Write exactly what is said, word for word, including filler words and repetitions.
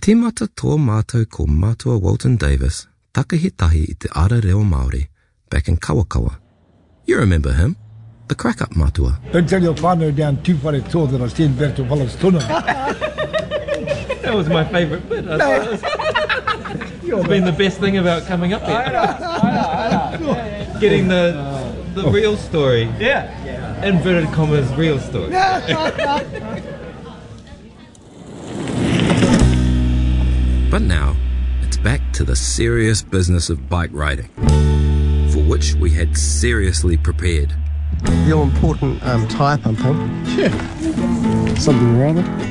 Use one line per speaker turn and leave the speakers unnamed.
tīmata tō mātou ko Matua Walton Davis, takahitahi i te ara reo Māori, back in Kawakawa. You remember him, the crack-up Matua.
Don't tell your partner down too far at all that I stand back to Wallace Tuna.
That was my favourite bit. I no. It was, it's been the best thing about coming up here.
I know, I know, I know. Yeah, yeah.
Getting the, the oh. real story.
Yeah. yeah.
Inverted commas, real story.
But now, it's back to the serious business of bike riding, for which we had seriously prepared.
The all-important um, tyre pumping.
Yeah.
Something or other.